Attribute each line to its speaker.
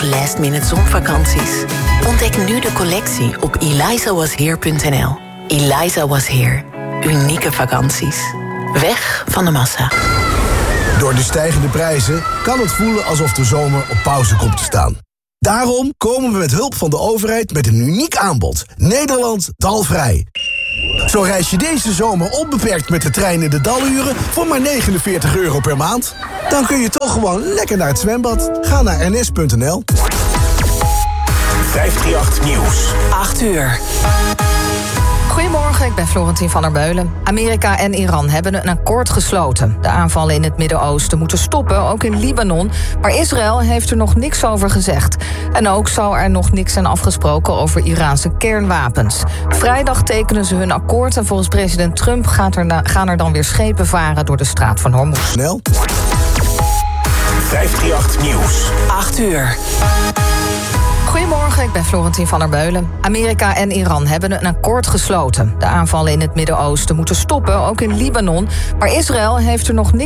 Speaker 1: nog last-minute zonvakanties? Ontdek nu de collectie op elizawasheer.nl. Eliza Was Here. Unieke vakanties. Weg van de massa.
Speaker 2: Door de stijgende prijzen kan het voelen alsof de zomer op pauze komt te staan. Daarom komen we met hulp van de overheid met een uniek aanbod. Nederland dalvrij. Zo reis je deze zomer onbeperkt met de trein in de daluren voor maar €49 per maand. Dan kun je toch gewoon lekker naar het zwembad. Ga naar ns.nl.
Speaker 3: 538 Nieuws.
Speaker 4: 8 uur. Goedemorgen, ik ben Florentien van der Beulen. Amerika en Iran hebben een akkoord gesloten. De aanvallen in het Midden-Oosten moeten stoppen, ook in Libanon. Maar Israël heeft er nog niks over gezegd. En ook zou er nog niks zijn afgesproken over Iraanse kernwapens. Vrijdag tekenen ze hun akkoord en volgens president Trump gaan er dan weer schepen varen door de straat van Hormuz.
Speaker 2: Snel.
Speaker 3: 538 Nieuws.
Speaker 4: 8 uur. Goedemorgen, ik ben Florentien van der Beulen. Amerika en Iran hebben een akkoord gesloten. De aanvallen in het Midden-Oosten moeten stoppen, ook in Libanon. Maar Israël heeft er nog niks